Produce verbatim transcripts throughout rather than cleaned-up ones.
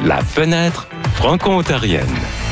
La fenêtre franco-ontarienne.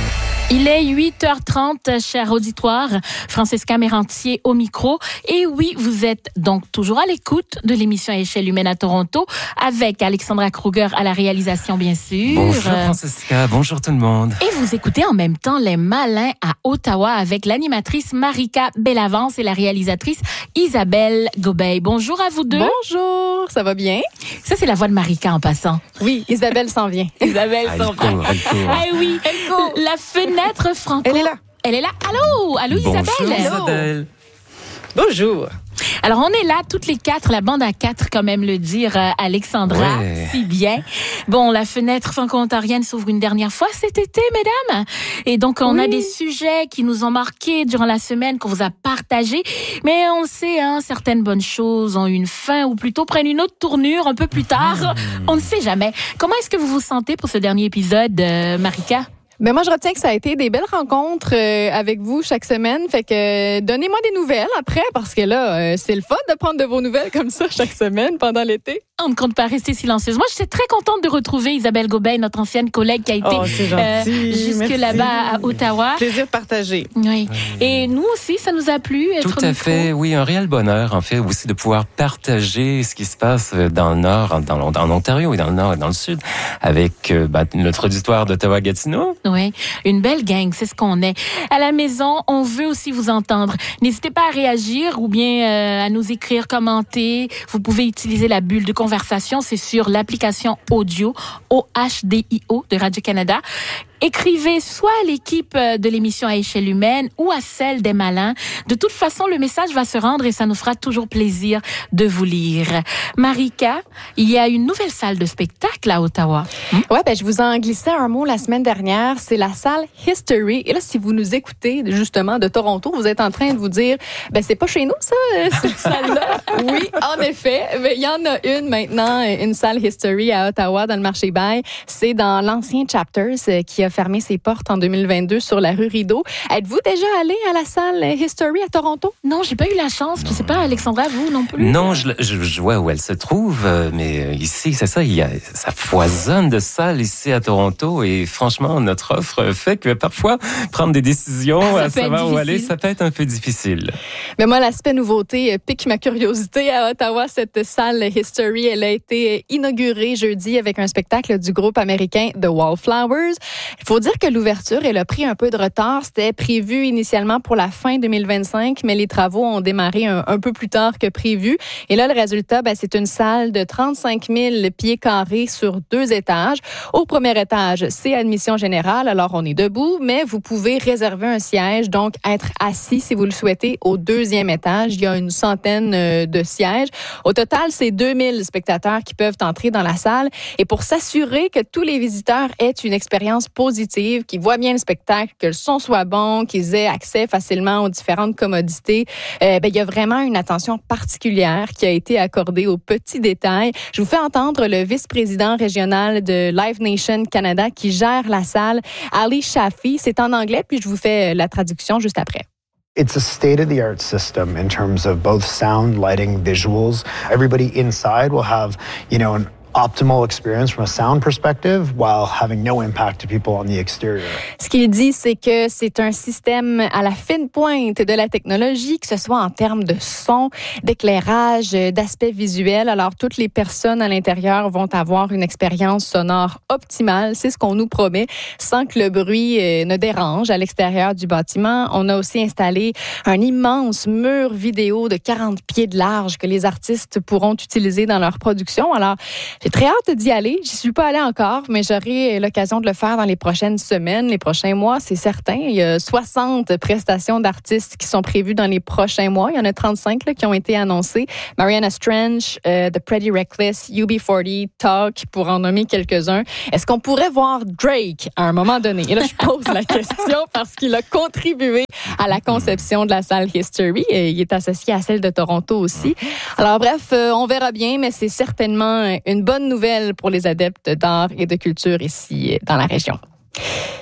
Il est huit heures trente, cher auditoire. Francesca Mérantier au micro. Et oui, vous êtes donc toujours à l'écoute de l'émission à échelle humaine à Toronto avec Alexandra Kruger à la réalisation, bien sûr. Bonjour Francesca, bonjour tout le monde. Et vous écoutez en même temps Les Malins à Ottawa avec l'animatrice Marika Bellavance et la réalisatrice Isabelle Gobeil. Bonjour à vous deux. Bonjour, ça va bien? Ça, c'est la voix de Marika en passant. Oui, Isabelle s'en vient. Isabelle Ah, s'en elle court, elle court. Ah oui, Elle court. la fenêtre franco. Elle est là. Elle est là. Allô, allô Isabelle. Bonjour Isabelle. Bonjour. Alors, on est là, toutes les quatre, la bande à quatre, quand même le dire, euh, Alexandra, Ouais. si bien. Bon, la fenêtre franco-ontarienne s'ouvre une dernière fois cet été, mesdames. Et donc, on Oui. a des sujets qui nous ont marqués durant la semaine, qu'on vous a partagés. Mais on le sait, hein, certaines bonnes choses ont une fin, ou plutôt prennent une autre tournure un peu plus tard. On ne sait jamais. Comment est-ce que vous vous sentez pour ce dernier épisode, euh, Marika? Ben moi, je retiens que ça a été des belles rencontres euh, avec vous chaque semaine. Fait que euh, donnez-moi des nouvelles après, parce que là, euh, c'est le fun de prendre de vos nouvelles comme ça chaque semaine pendant l'été. On ne compte pas rester silencieuse. Moi, j'étais très contente de retrouver Isabelle Gobeil, notre ancienne collègue qui a été Oh, c'est gentil. jusque Merci. là-bas à Ottawa. Plaisir partagé. Oui. Et nous aussi, ça nous a plu. Être Tout au à micro. fait, oui, un réel bonheur, en fait, aussi de pouvoir partager ce qui se passe dans le Nord, dans, en Ontario et dans le Nord et dans le Sud, avec euh, bah, notre auditoire d'Ottawa-Gatineau. Oui, une belle gang, c'est ce qu'on est. À la maison, on veut aussi vous entendre. N'hésitez pas à réagir ou bien euh, à nous écrire, commenter. Vous pouvez utiliser la bulle de conversation, c'est sur l'application audio O H D I O de Radio-Canada. Écrivez soit à l'équipe de l'émission à échelle humaine ou à celle des Malins. De toute façon, le message va se rendre et ça nous fera toujours plaisir de vous lire. Marika, il y a une nouvelle salle de spectacle à Ottawa. Ouais, ben je vous en glissais un mot la semaine dernière. C'est la salle History. Et là, si vous nous écoutez justement de Toronto, vous êtes en train de vous dire, ben c'est pas chez nous ça, euh, cette salle-là. Oui, en effet. Mais il y en a une maintenant, une salle History à Ottawa dans le marché Bail. C'est dans l'ancien Chapters euh, qui a fermé ses portes en deux mille vingt-deux sur la rue Rideau. Êtes-vous déjà allé à la salle History à Toronto? Non, j'ai pas eu la chance. Je sais pas, Alexandra, vous non plus? Non, je, je, je vois où elle se trouve, euh, mais ici, c'est ça, il y a, ça foisonne de salles ici à Toronto et franchement, notre offre fait que parfois, prendre des décisions, Ah, à ça peut savoir être où aller, difficile. ça peut être un peu difficile. Mais moi, l'aspect nouveauté euh, pique ma curiosité à Ottawa. Cette salle History, elle a été inaugurée jeudi avec un spectacle du groupe américain The Wallflowers. Il faut dire que l'ouverture, elle a pris un peu de retard. C'était prévu initialement pour la fin deux mille vingt-cinq, mais les travaux ont démarré un, un peu plus tard que prévu. Et là, le résultat, ben, c'est une salle de trente-cinq mille pieds carrés sur deux étages. Au premier étage, c'est admission générale. Alors, on est debout, mais vous pouvez réserver un siège, donc être assis si vous le souhaitez. Au deuxième étage, il y a une centaine euh, de sièges. Au total, c'est deux mille spectateurs qui peuvent entrer dans la salle. Et pour s'assurer que tous les visiteurs aient une expérience positive, qu'ils voient bien le spectacle, que le son soit bon, qu'ils aient accès facilement aux différentes commodités, euh, ben, il y a vraiment une attention particulière qui a été accordée aux petits détails. Je vous fais entendre le vice-président régional de Live Nation Canada qui gère la salle, Ali Shafi. C'est en anglais, puis je vous fais la traduction juste après. It's a state-of-the-art system in terms of both sound, lighting, visuals. Everybody inside will have, you know, an optimal experience from a sound perspective while having no impact to people on the exterior. Ce qu'il dit, c'est que c'est un système à la fine pointe de la technologie, que ce soit en termes de son, d'éclairage, d'aspect visuel. Alors, toutes les personnes à l'intérieur vont avoir une expérience sonore optimale. C'est ce qu'on nous promet, sans que le bruit euh, ne dérange à l'extérieur du bâtiment. On a aussi installé un immense mur vidéo de quarante pieds de large que les artistes pourront utiliser dans leur production. Alors, j'ai très hâte d'y aller. J'y suis pas allée encore, mais j'aurai l'occasion de le faire dans les prochaines semaines, les prochains mois, c'est certain. Il y a soixante prestations d'artistes qui sont prévues dans les prochains mois. Il y en a trente-cinq là, qui ont été annoncées. Mariana Strange, euh, The Pretty Reckless, U B quarante, Talk, pour en nommer quelques-uns. Est-ce qu'on pourrait voir Drake à un moment donné? Et là, je pose la question parce qu'il a contribué à la conception de la salle History. Et il est associé à celle de Toronto aussi. Alors bref, euh, on verra bien, mais c'est certainement une bonne nouvelle pour les adeptes d'art et de culture ici dans la région.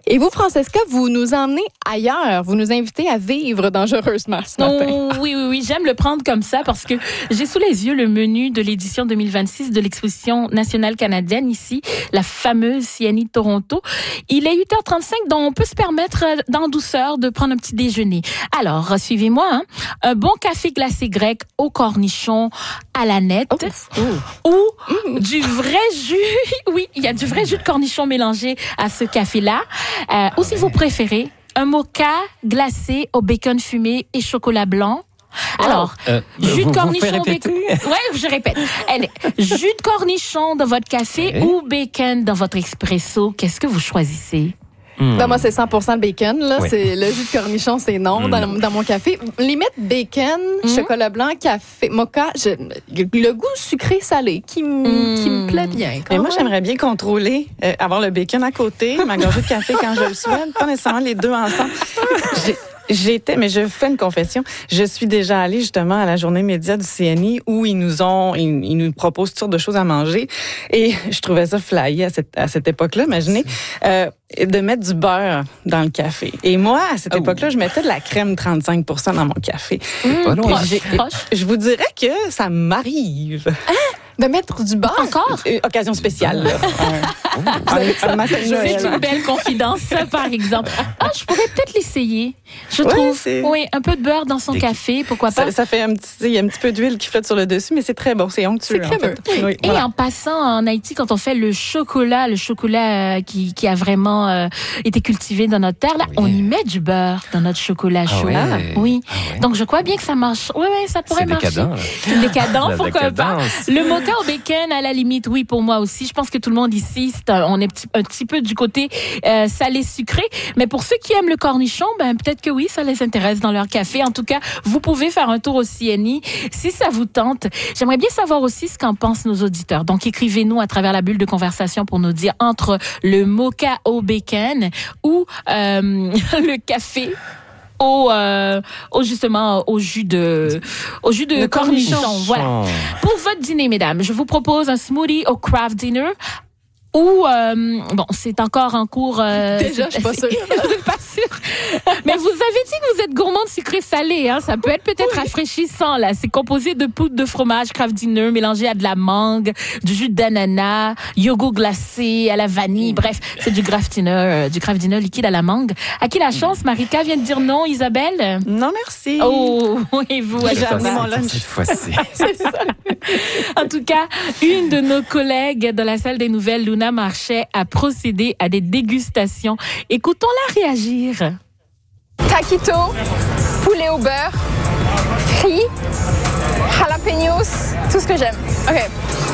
Et vous, Francesca, vous nous emmenez ailleurs. Vous nous invitez à vivre dangereusement ce matin. Oh, oui, oui, oui. J'aime le prendre comme ça parce que j'ai sous les yeux le menu de l'édition deux mille vingt-six de l'Exposition nationale canadienne ici, la fameuse C N I de Toronto. Il est huit heures trente-cinq, donc on peut se permettre dans douceur de prendre un petit déjeuner. Alors, suivez-moi. Hein. Un bon café glacé grec au cornichon à la nette Oh. Oh. ou mmh. du vrai jus. Oui, il y a du vrai jus de cornichon mélangé à ce café-là. Euh, ou si vous préférez, un mocha glacé au bacon fumé et chocolat blanc. Alors, euh, jus vous, de cornichon, vous bacon. Ouais, je répète. Elle est jus de cornichon dans votre café okay. ou bacon dans votre espresso. Qu'est-ce que vous choisissez? Mmh. Ben moi, c'est cent pour cent le bacon. Là. Oui. C'est, le jus de cornichon, c'est non mmh. dans, dans mon café. Limite bacon, mmh. chocolat blanc, café, mocha. Je, le goût sucré-salé qui, m- mmh. qui me plaît bien. Mais moi, j'aimerais bien contrôler, euh, avoir le bacon à côté, ma gorgée de café quand je le souhaite, pas nécessairement les deux ensemble. J'ai, J'étais, mais je fais une confession. Je suis déjà allée justement à la journée média du C N I où ils nous ont, ils, ils nous proposent toutes sortes de choses à manger. Et je trouvais ça flyé à cette, à cette époque-là. Imaginez, euh, de mettre du beurre dans le café. Et moi, à cette oh. époque-là, je mettais de la crème trente-cinq pour cent dans mon café. Mmh, pas loin. Proche, proche. Je vous dirais que ça m'arrive. Hein? De mettre du beurre? Encore? Euh, occasion spéciale. Oh. C'est une belle confidence, ça, par exemple. Ah, je pourrais peut-être l'essayer. Je oui, trouve. C'est... Oui, un peu de beurre dans son café, pourquoi pas? Ça, ça fait un petit, il y a un petit peu d'huile qui flotte sur le dessus, mais c'est très bon, c'est onctueux. C'est crémeux. En fait. Oui, Et voilà. en passant en Haïti, quand on fait le chocolat, le chocolat euh, qui, qui a vraiment euh, été cultivé dans notre terre, là, oui. on y met du beurre dans notre chocolat chaud. Ah ouais. Oui. Ah ouais. Donc je crois bien que ça marche. Oui, oui, ça pourrait c'est marcher. Décadent, c'est décadent, pourquoi pas. décadence. Le mocha au bacon, à la limite, oui, pour moi aussi. Je pense que tout le monde ici, c'est un, on est petit, un petit peu du côté euh, salé-sucré. Mais pour ceux qui aiment le cornichon, ben peut-être que oui, ça les intéresse dans leur café. En tout cas, vous pouvez faire un tour au C N I si ça vous tente. J'aimerais bien savoir aussi ce qu'en pensent nos auditeurs. Donc, écrivez-nous à travers la bulle de conversation pour nous dire entre le mocha au bacon ou euh, le café au, euh, au justement au jus de au jus de le cornichon. cornichon. Voilà. Pour votre dîner, mesdames, je vous propose un smoothie au craft dinner. Ou, euh, bon, c'est encore en cours. Euh, Déjà, je suis pas sûre. Vous n'êtes pas sûre. Mais vous avez dit que vous êtes gourmand de sucré-salé, hein. Ça peut être peut-être oui. rafraîchissant, là. C'est composé de poudre de fromage Kraft Dinner mélangé à de la mangue, du jus d'ananas, yogourt glacé à la vanille. Bref, c'est du Kraft Dinner, euh, du Kraft Dinner liquide à la mangue. À qui la chance? Marika vient de dire non, Isabelle? Non, merci. Oh, et vous, j'ai amené mon lunch. Cette fois-ci. C'est ça. En tout cas, une de nos collègues de la salle des nouvelles, Luna Marchais, a procédé à des dégustations. Écoutons-la réagir. Taquito, poulet au beurre, frit, jalapenos, tout ce que j'aime. Ok.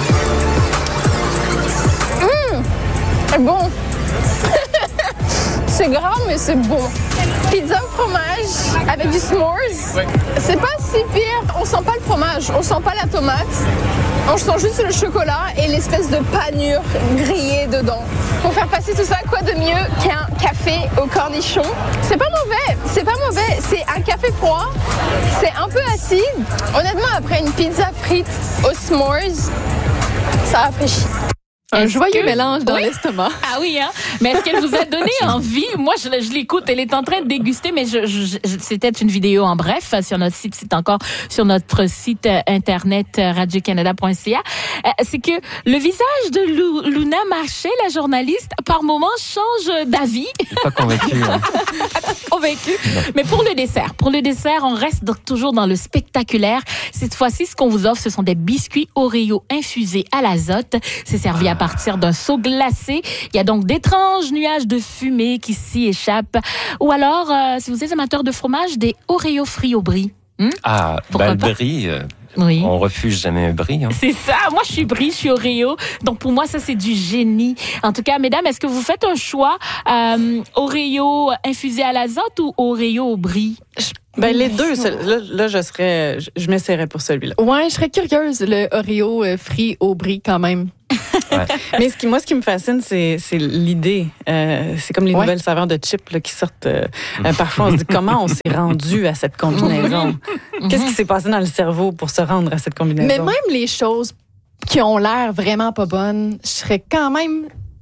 Mmh, c'est bon. C'est gras, mais c'est bon. Pizza au fromage avec du s'mores. C'est pas si pire. On sent pas le fromage, on sent pas la tomate. On sent juste le chocolat et l'espèce de panure grillée dedans. Pour faire passer tout ça, quoi de mieux qu'un café au cornichon? C'est pas mauvais, c'est pas mauvais. C'est un café froid, c'est un peu acide. Honnêtement, après une pizza frite au s'mores, ça rafraîchit. Un Est-ce joyeux que... mélange dans oui? l'estomac. Ah oui, hein? Mais est-ce qu'elle vous a donné envie? Moi, je, je l'écoute. Elle est en train de déguster, mais je, je, je, c'était une vidéo en bref sur notre site. C'est encore sur notre site internet radio canada point c a. Euh, c'est que le visage de Lu, Luna Marchais, la journaliste, par moments change d'avis. Je suis pas convaincue. Hein. Convaincue. Mais pour le dessert, pour le dessert, on reste donc toujours dans le spectaculaire. Cette fois-ci, ce qu'on vous offre, ce sont des biscuits Oreo infusés à l'azote. C'est servi à à partir d'un seau glacé. Il y a donc d'étranges nuages de fumée qui s'y échappent. Ou alors, euh, si vous êtes amateur de fromage, des Oreo frits au brie. Hmm? Ah, bah, le brie, euh, oui. On refuse jamais un brie. Hein. C'est ça. Moi, je suis brie, je suis Oreo. Donc, pour moi, ça, c'est du génie. En tout cas, mesdames, est-ce que vous faites un choix euh, Oreo infusé à l'azote ou Oreo au brie? Ben, les deux, là, là je serais, je, je m'essaierais pour celui-là. Ouais, je serais curieuse, le Oreo euh, frit au brie quand même. Ouais. Mais ce qui, moi, ce qui me fascine, c'est, c'est l'idée. Euh, c'est comme les ouais. nouvelles saveurs de chips là, qui sortent. Euh, euh, parfois, on se dit comment on s'est rendu à cette combinaison. Qu'est-ce qui s'est passé dans le cerveau pour se rendre à cette combinaison? Mais même les choses qui ont l'air vraiment pas bonnes, je serais quand même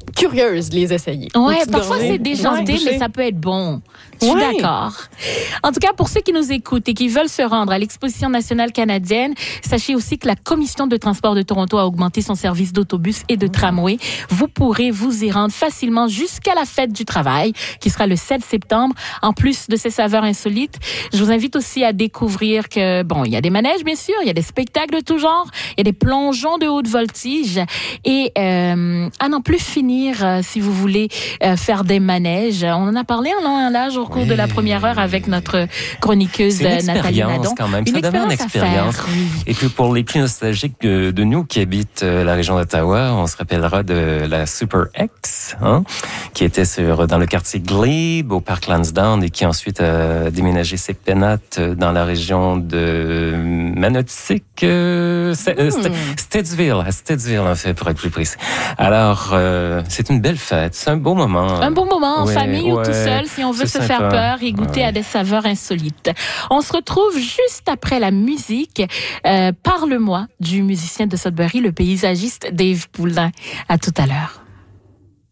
curieuse de les essayer. Ouais, Petite parfois gorgée. c'est déjanté, Ouais, mais ça peut être bon. Je suis Ouais. d'accord. En tout cas, pour ceux qui nous écoutent et qui veulent se rendre à l'Exposition nationale canadienne, sachez aussi que la Commission de transport de Toronto a augmenté son service d'autobus et de tramway. Vous pourrez vous y rendre facilement jusqu'à la fête du travail, qui sera le sept septembre. En plus de ces saveurs insolites, je vous invite aussi à découvrir que, bon, il y a des manèges, bien sûr, il y a des spectacles de tout genre, il y a des plongeons de haute voltige et euh, à n'en plus finir euh, si vous voulez euh, faire des manèges. On en a parlé en long et en large au cours Oui. de la première heure avec notre chroniqueuse C'est une euh, Nathalie expérience Nadon. quand même. Une Ça demande une expérience à expérience. faire, oui. Et puis pour les plus nostalgiques de, de nous qui habitent euh, la région d'Ottawa, on se rappellera de la Super X, hein, qui était sur, dans le quartier Glebe, au parc Lansdowne, et qui ensuite a déménagé ses pénates dans la région de Manotick, euh, St- euh, St- Stittsville, à Stittsville en fait, pour être plus précis. Alors, euh, c'est une belle fête, c'est un beau moment. Un bon moment en Ouais, famille ou ouais, tout seul si on veut se c'est faire sympa. peur et goûter Ouais. à des saveurs insolites. On se retrouve juste après la musique. Euh, Parle-moi du musicien de Sudbury, le paysagiste Dave Poulin. À tout à l'heure.